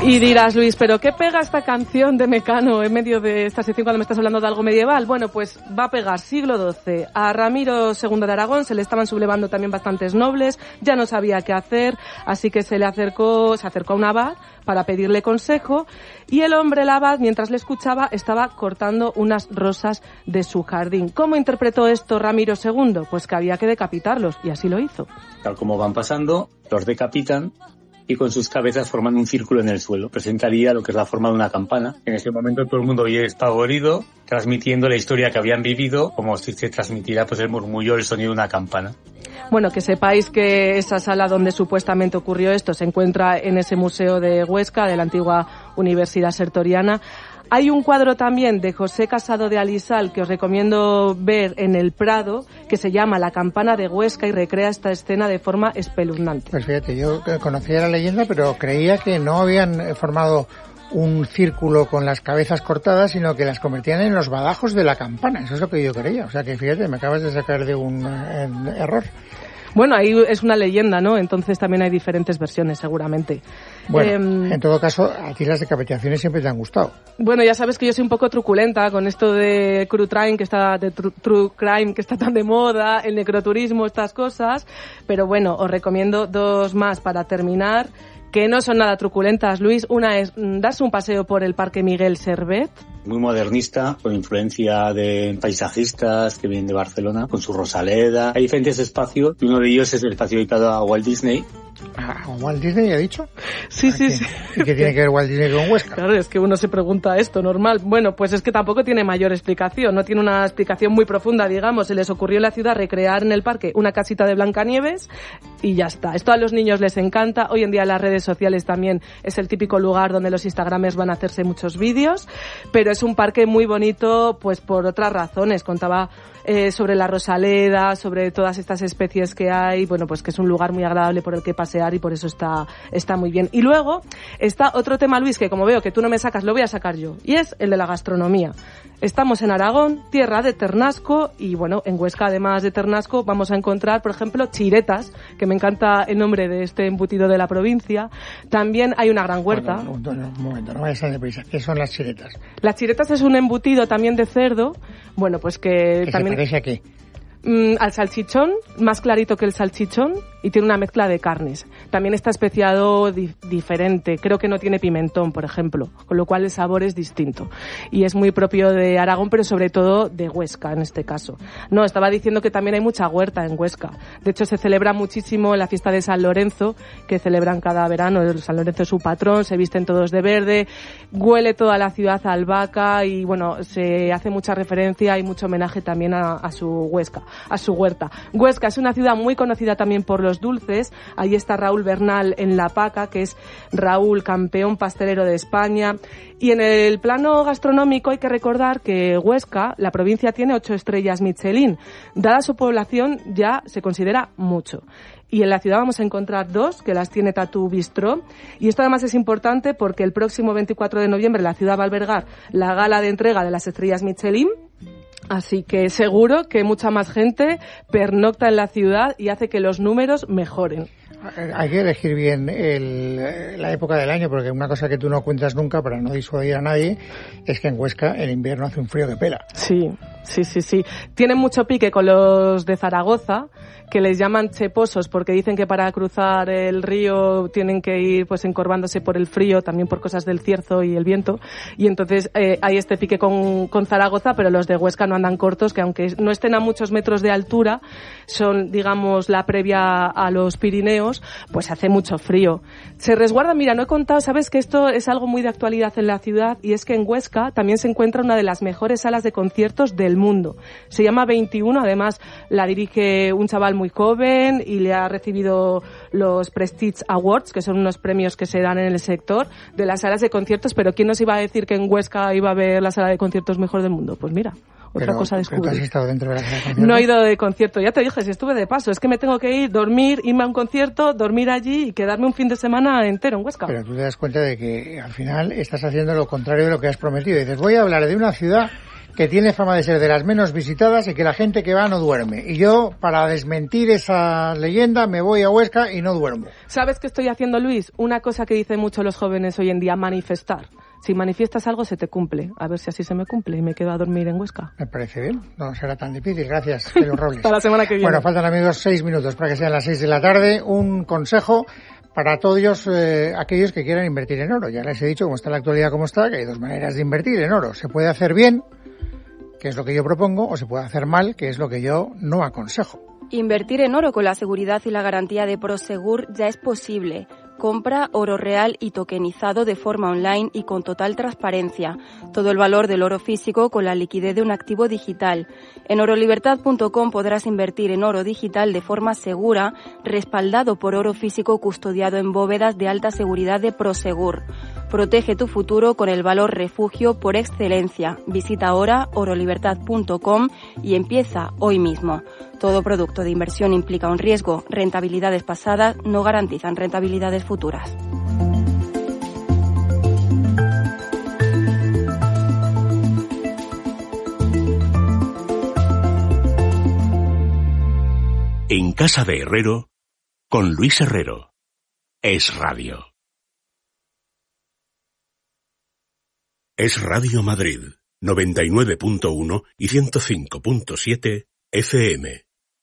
Y dirás, Luis, ¿pero qué pega esta canción de Mecano en medio de esta sección cuando me estás hablando de algo medieval? Bueno, pues va a pegar siglo XII. A Ramiro II de Aragón se le estaban sublevando también bastantes nobles, ya no sabía qué hacer, así que se acercó a un abad para pedirle consejo, y el hombre, el abad, mientras le escuchaba, estaba cortando unas rosas de su jardín. ¿Cómo interpretó esto Ramiro II? Pues que había que decapitarlos, y así lo hizo. Tal como van pasando, los decapitan y con sus cabezas forman un círculo en el suelo. Presentaría lo que es la forma de una campana. En ese momento todo el mundo oye espavorido, transmitiendo la historia que habían vivido, como si se transmitiera pues el murmullo, el sonido de una campana. Bueno, que sepáis que esa sala donde supuestamente ocurrió esto se encuentra en ese museo de Huesca, de la antigua Universidad Sertoriana. Hay un cuadro también de José Casado de Alisal que os recomiendo ver en el Prado, que se llama La campana de Huesca y recrea esta escena de forma espeluznante. Pues fíjate, yo conocía la leyenda, pero creía que no habían formado un círculo con las cabezas cortadas, sino que las convertían en los badajos de la campana. Eso es lo que yo creía. O sea que fíjate, me acabas de sacar de un error. Bueno, ahí es una leyenda, ¿no? Entonces también hay diferentes versiones, seguramente. Bueno, en todo caso, a ti las decapitaciones siempre te han gustado. Bueno, ya sabes que yo soy un poco truculenta con esto de True Crime, que está tan de moda, el necroturismo, estas cosas. Pero bueno, os recomiendo dos más para terminar, que no son nada truculentas, Luis. Una es darse un paseo por el Parque Miguel Servet. Muy modernista, con influencia de paisajistas que vienen de Barcelona, con su Rosaleda. Hay diferentes espacios, y uno de ellos es el espacio dedicado a Walt Disney. ¿A Walt Disney ha dicho? Sí. ¿Y qué tiene que ver Walt Disney con Huesca? Claro, es que uno se pregunta esto, normal. Bueno, pues es que tampoco tiene mayor explicación, no tiene una explicación muy profunda, digamos. Se les ocurrió en la ciudad recrear en el parque una casita de Blancanieves y ya está. Esto a los niños les encanta. Hoy en día las redes sociales también es el típico lugar donde los instagramers van a hacerse muchos vídeos, pero es un parque muy bonito pues por otras razones. Contaba sobre la Rosaleda, sobre todas estas especies que hay, bueno, pues que es un lugar muy agradable por el que pasear y por eso está muy bien. Y luego está otro tema, Luis, que como veo que tú no me sacas, lo voy a sacar yo, y es el de la gastronomía. Estamos en Aragón, tierra de Ternasco, y bueno, en Huesca, además de Ternasco, vamos a encontrar, por ejemplo, chiretas, que me encanta el nombre de este embutido de la provincia. También hay una gran huerta. Un momento, no vayas a deprisa. ¿Qué son las chiretas? Las chiretas es un embutido también de cerdo, bueno, pues que también... ¿Se parece a qué? Al salchichón, más clarito que el salchichón, y tiene una mezcla de carnes. También está especiado diferente, creo que no tiene pimentón, por ejemplo, con lo cual el sabor es distinto. Y es muy propio de Aragón, pero sobre todo de Huesca, en este caso. No, estaba diciendo que también hay mucha huerta en Huesca. De hecho, se celebra muchísimo la fiesta de San Lorenzo, que celebran cada verano. San Lorenzo es su patrón, se visten todos de verde, huele toda la ciudad a albahaca y, bueno, se hace mucha referencia y mucho homenaje también a su Huesca, a su huerta. Huesca es una ciudad muy conocida también por los dulces. Ahí está Raúl Bernal en La Paca, que es Raúl, campeón pastelero de España. Y en el plano gastronómico hay que recordar que Huesca, la provincia, tiene 8 estrellas Michelin. Dada su población, ya se considera mucho. Y en la ciudad vamos a encontrar 2, que las tiene Tatú Bistró. Y esto además es importante porque el próximo 24 de noviembre la ciudad va a albergar la gala de entrega de las estrellas Michelin. Así que seguro que mucha más gente pernocta en la ciudad y hace que los números mejoren. Hay que elegir bien la época del año, porque una cosa que tú no cuentas nunca para no disuadir a nadie es que en Huesca el invierno hace un frío que pela. Sí. Tienen mucho pique con los de Zaragoza, que les llaman cheposos porque dicen que para cruzar el río tienen que ir pues encorvándose por el frío, también por cosas del cierzo y el viento, y entonces hay este pique con Zaragoza, pero los de Huesca no andan cortos, que aunque no estén a muchos metros de altura, son, digamos, la previa a los Pirineos, pues hace mucho frío. Se resguarda, mira, no he contado, sabes que esto es algo muy de actualidad en la ciudad, y es que en Huesca también se encuentra una de las mejores salas de conciertos del mundo. Se llama 21, además la dirige un chaval muy joven y le ha recibido los Prestige Awards, que son unos premios que se dan en el sector de las salas de conciertos, pero ¿quién nos iba a decir que en Huesca iba a haber la sala de conciertos mejor del mundo? Pues mira, otra cosa a descubrir. ¿Pero tú has estado dentro de la sala de conciertos? No he ido de concierto, ya te dije, si estuve de paso, es que me tengo que ir, dormir, irme a un concierto, dormir allí y quedarme un fin de semana entero en Huesca. Pero tú te das cuenta de que al final estás haciendo lo contrario de lo que has prometido. Dices, voy a hablar de una ciudad que tiene fama de ser de las menos visitadas y que la gente que va no duerme. Y yo, para desmentir esa leyenda, me voy a Huesca y no duermo. ¿Sabes qué estoy haciendo, Luis? Una cosa que dicen mucho los jóvenes hoy en día, manifestar. Si manifiestas algo, se te cumple. A ver si así se me cumple y me quedo a dormir en Huesca. Me parece bien. No será tan difícil. Gracias, Pedro Robles. Hasta la semana que viene. Bueno, faltan, amigos, 6 minutos para que sean las 6 de la tarde. Un consejo para todos aquellos que quieran invertir en oro. Ya les he dicho cómo está la actualidad, cómo está, que hay 2 maneras de invertir en oro. Se puede hacer bien, que es lo que yo propongo, o se puede hacer mal, que es lo que yo no aconsejo. Invertir en oro con la seguridad y la garantía de Prosegur ya es posible. Compra oro real y tokenizado de forma online y con total transparencia. Todo el valor del oro físico con la liquidez de un activo digital. En orolibertad.com podrás invertir en oro digital de forma segura, respaldado por oro físico custodiado en bóvedas de alta seguridad de Prosegur. Protege tu futuro con el valor refugio por excelencia. Visita ahora orolibertad.com y empieza hoy mismo. Todo producto de inversión implica un riesgo. Rentabilidades pasadas no garantizan rentabilidades futuras. En casa de Herrero, con Luis Herrero. Es Radio. Es Radio Madrid, 99.1 y 105.7 FM.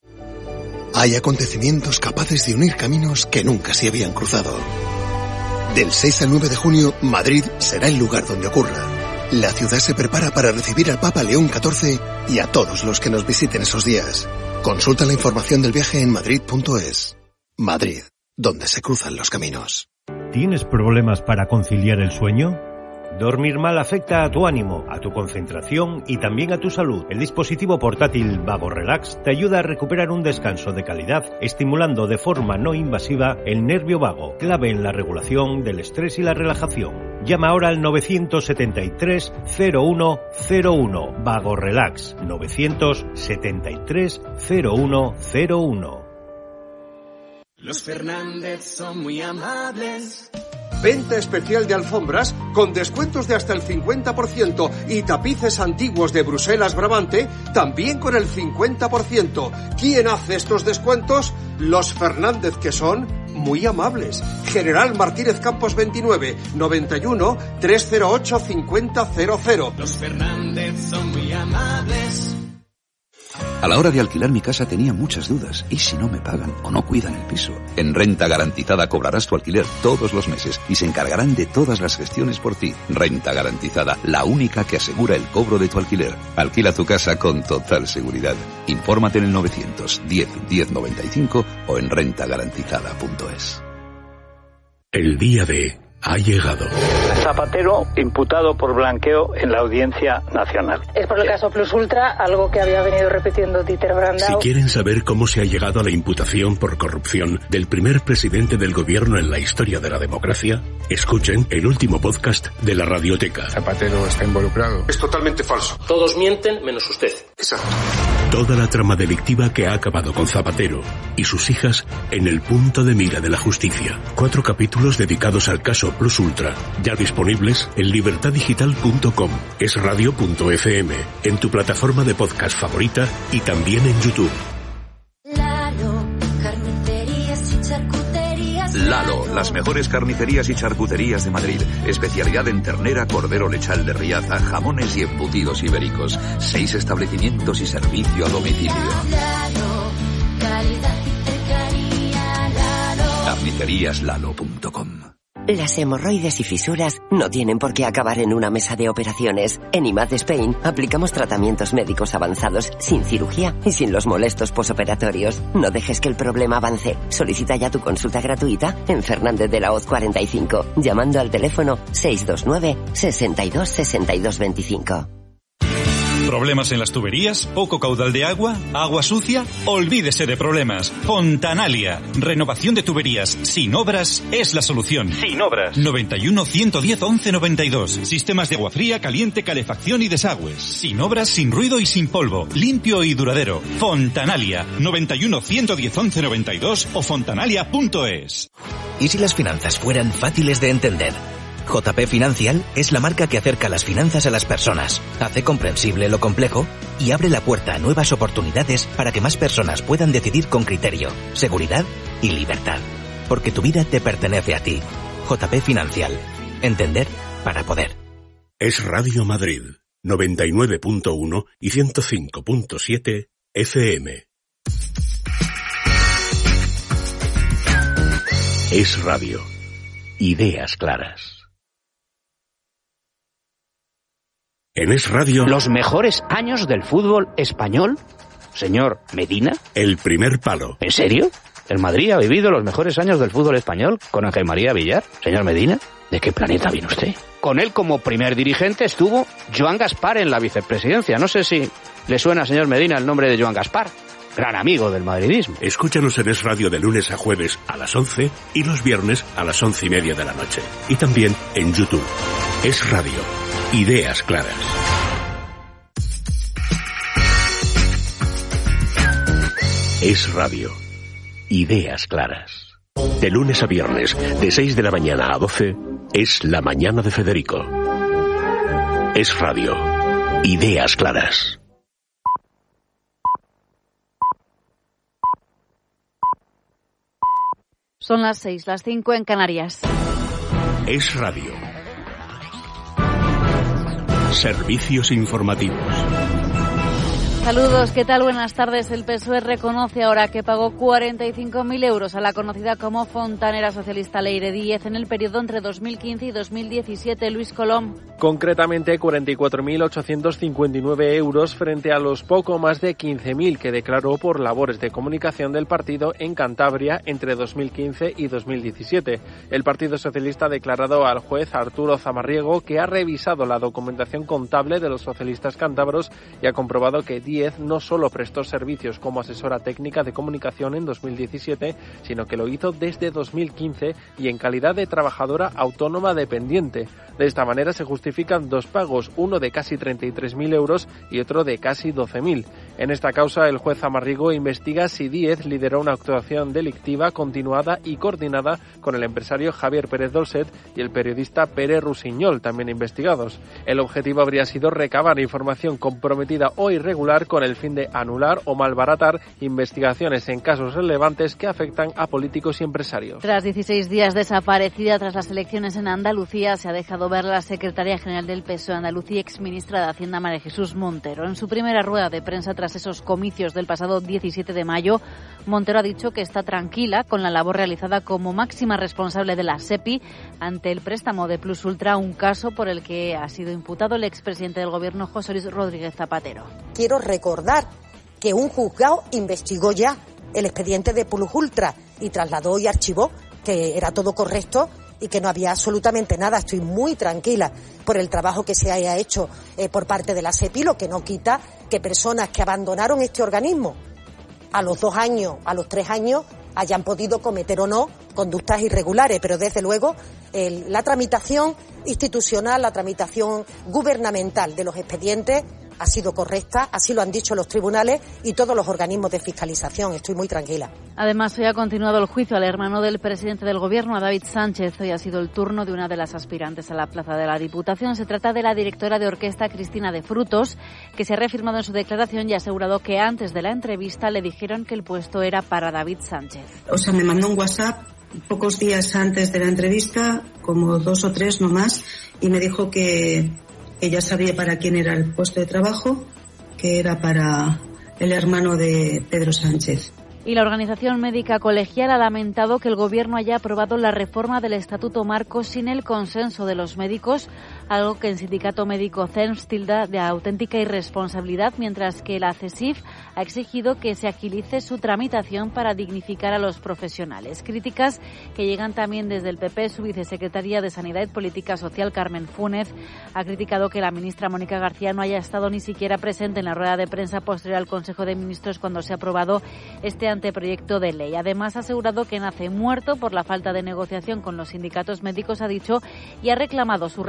Hay acontecimientos capaces de unir caminos que nunca se habían cruzado. Del 6 al 9 de junio, Madrid será el lugar donde ocurra. La ciudad se prepara para recibir al Papa León XIV y a todos los que nos visiten esos días. Consulta la información del viaje en madrid.es. Madrid, donde se cruzan los caminos. ¿Tienes problemas para conciliar el sueño? Dormir mal afecta a tu ánimo, a tu concentración y también a tu salud. El dispositivo portátil Vago Relax te ayuda a recuperar un descanso de calidad, estimulando de forma no invasiva el nervio vago, clave en la regulación del estrés y la relajación. Llama ahora al 973 0101 Vago Relax, 973 0101. Los Fernández son muy amables. Venta especial de alfombras con descuentos de hasta el 50% y tapices antiguos de Bruselas Brabante también con el 50%. ¿Quién hace estos descuentos? Los Fernández, que son muy amables. General Martínez Campos 29, 91 308 5000. Los Fernández son muy amables. A la hora de alquilar mi casa tenía muchas dudas. ¿Y si no me pagan o no cuidan el piso? En Renta Garantizada cobrarás tu alquiler todos los meses y se encargarán de todas las gestiones por ti. Renta Garantizada, la única que asegura el cobro de tu alquiler. Alquila tu casa con total seguridad. Infórmate en el 910 1095 o en rentagarantizada.es. El día D ha llegado. Zapatero imputado por blanqueo en la Audiencia Nacional. Es por el caso Plus Ultra, algo que había venido repitiendo Dieter Brandau. Si quieren saber cómo se ha llegado a la imputación por corrupción del primer presidente del gobierno en la historia de la democracia, escuchen el último podcast de la Radioteca. Zapatero está involucrado. Es totalmente falso. Todos mienten menos usted. Exacto. Toda la trama delictiva que ha acabado con Zapatero y sus hijas en el punto de mira de la justicia. 4 capítulos dedicados al caso Plus Ultra, ya disponibles en libertaddigital.com, esradio.fm, en tu plataforma de podcast favorita y también en YouTube. Lalo, las mejores carnicerías y charcuterías de Madrid. Especialidad en ternera, cordero lechal de Riaza, jamones y embutidos ibéricos. 6 establecimientos y servicio a domicilio. Carniceríaslalo.com. Las hemorroides y fisuras no tienen por qué acabar en una mesa de operaciones. En IMAD Spain aplicamos tratamientos médicos avanzados, sin cirugía y sin los molestos posoperatorios. No dejes que el problema avance. Solicita ya tu consulta gratuita en Fernández de la Hoz 45, llamando al teléfono 629 62 62 25. ¿Problemas en las tuberías? ¿Poco caudal de agua? ¿Agua sucia? Olvídese de problemas. Fontanalia. Renovación de tuberías sin obras es la solución. Sin obras. 91 110 11 92. Sistemas de agua fría, caliente, calefacción y desagües. Sin obras, sin ruido y sin polvo. Limpio y duradero. Fontanalia. 91 110 11 92 o fontanalia.es. ¿Y si las finanzas fueran fáciles de entender? JP Financial es la marca que acerca las finanzas a las personas, hace comprensible lo complejo y abre la puerta a nuevas oportunidades para que más personas puedan decidir con criterio, seguridad y libertad. Porque tu vida te pertenece a ti. JP Financial. Entender para poder. Es Radio Madrid, 99.1 y 105.7 FM. Es Radio. Ideas claras. En Es Radio... ¿Los mejores años del fútbol español, señor Medina? El primer palo. ¿En serio? ¿El Madrid ha vivido los mejores años del fútbol español con Ángel María Villar? Señor Medina, ¿de qué planeta viene usted? Con él como primer dirigente estuvo Joan Gaspar en la vicepresidencia. No sé si le suena, señor Medina, el nombre de Joan Gaspar. Gran amigo del madridismo. Escúchanos en Es Radio de lunes a jueves a las 11 y los viernes a las 11:30 de la noche. Y también en YouTube. Es Radio. Ideas claras. Es Radio. Ideas claras. De lunes a viernes, de 6 de la mañana a 12, es La Mañana de Federico. Es Radio. Ideas claras. Son las 6, las 5 en Canarias. Es Radio. Servicios informativos. Saludos, ¿qué tal? Buenas tardes. El PSOE reconoce ahora que pagó 45.000 euros a la conocida como fontanera socialista Leire Díez en el periodo entre 2015 y 2017. Luis Colom. Concretamente 44.859 euros frente a los poco más de 15.000 que declaró por labores de comunicación del partido en Cantabria entre 2015 y 2017. El Partido Socialista ha declarado al juez Arturo Zamarriego que ha revisado la documentación contable de los socialistas cántabros y ha comprobado que Díez no solo prestó servicios como asesora técnica de comunicación en 2017, sino que lo hizo desde 2015 y en calidad de trabajadora autónoma dependiente. De esta manera se justifican dos pagos, uno de casi 33.000 euros y otro de casi 12.000. En esta causa, el juez Zamarriego investiga si Díez lideró una actuación delictiva continuada y coordinada con el empresario Javier Pérez Dolcet y el periodista Pere Rusiñol, también investigados. El objetivo habría sido recabar información comprometida o irregular con el fin de anular o malbaratar investigaciones en casos relevantes que afectan a políticos y empresarios. Tras 16 días desaparecida tras las elecciones en Andalucía, se ha dejado ver la secretaria general del PSOE Andalucía y exministra de Hacienda María Jesús Montero. En su primera rueda de prensa tras esos comicios del pasado 17 de mayo, Montero ha dicho que está tranquila con la labor realizada como máxima responsable de la SEPI ante el préstamo de Plus Ultra, un caso por el que ha sido imputado el expresidente del Gobierno, José Luis Rodríguez Zapatero. Quiero recordar que un juzgado investigó ya el expediente de Plus Ultra y trasladó y archivó que era todo correcto y que no había absolutamente nada. Estoy muy tranquila por el trabajo que se haya hecho por parte de la SEPI, lo que no quita que personas que abandonaron este organismo a los 2 años, a los 3 años, hayan podido cometer o no conductas irregulares, pero desde luego la tramitación institucional, la tramitación gubernamental de los expedientes ha sido correcta, así lo han dicho los tribunales y todos los organismos de fiscalización. Estoy muy tranquila. Además, hoy ha continuado el juicio al hermano del presidente del Gobierno, a David Sánchez. Hoy ha sido el turno de una de las aspirantes a la plaza de la Diputación. Se trata de la directora de orquesta Cristina de Frutos, que se ha reafirmado en su declaración y ha asegurado que antes de la entrevista le dijeron que el puesto era para David Sánchez. O sea, me mandó un WhatsApp pocos días antes de la entrevista, como 2 o 3 no más, y me dijo que ella sabía para quién era el puesto de trabajo, que era para el hermano de Pedro Sánchez. Y la Organización Médica Colegial ha lamentado que el Gobierno haya aprobado la reforma del Estatuto Marco sin el consenso de los médicos, algo que el Sindicato Médico CERMS tilda de auténtica irresponsabilidad, mientras que la CESIF ha exigido que se agilice su tramitación para dignificar a los profesionales. Críticas que llegan también desde el PP. Su vicesecretaria de Sanidad y Política Social, Carmen Fúnez, ha criticado que la ministra Mónica García no haya estado ni siquiera presente en la rueda de prensa posterior al Consejo de Ministros cuando se ha aprobado este anteproyecto de ley. Además, ha asegurado que nace muerto por la falta de negociación con los sindicatos médicos, ha dicho, y ha reclamado su retirada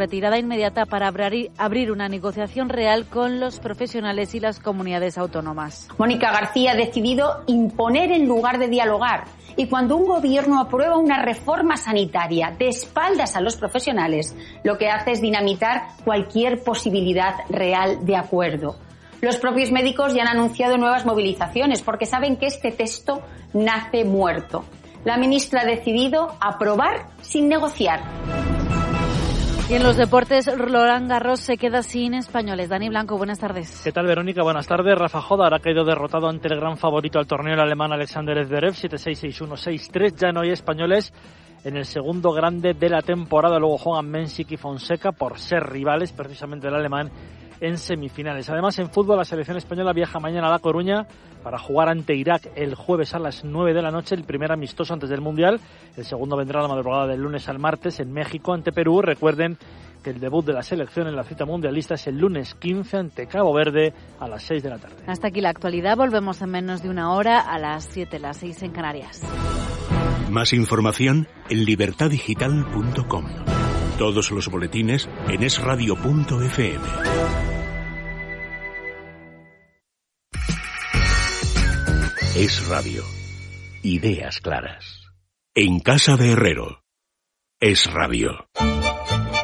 inmediata para abrir una negociación real con los profesionales y las comunidades autónomas. Mónica García ha decidido imponer en lugar de dialogar. Y cuando un gobierno aprueba una reforma sanitaria de espaldas a los profesionales, lo que hace es dinamitar cualquier posibilidad real de acuerdo. Los propios médicos ya han anunciado nuevas movilizaciones porque saben que este texto nace muerto. La ministra ha decidido aprobar sin negociar. Y en los deportes, Roland Garros se queda sin españoles. Dani Blanco, buenas tardes. ¿Qué tal, Verónica? Buenas tardes. Rafa Jodar ha caído derrotado ante el gran favorito al torneo, el alemán Alexander Zverev, 7-6, 6-1, 6-3. Ya no hay españoles en el segundo grande de la temporada. Luego juegan Mensik y Fonseca por ser rivales, precisamente el alemán, en semifinales. Además, en fútbol, la selección española viaja mañana a La Coruña para jugar ante Irak el jueves a las 9 de la noche, el primer amistoso antes del Mundial. El segundo vendrá la madrugada del lunes al martes en México ante Perú. Recuerden que el debut de la selección en la cita mundialista es el lunes 15 ante Cabo Verde a las 6 de la tarde. Hasta aquí la actualidad. Volvemos en menos de una hora a las 7, las 6 en Canarias. Más información en libertadigital.com. Todos los boletines en esradio.fm. Es Radio. Ideas claras. En casa de Herrero. Es Radio.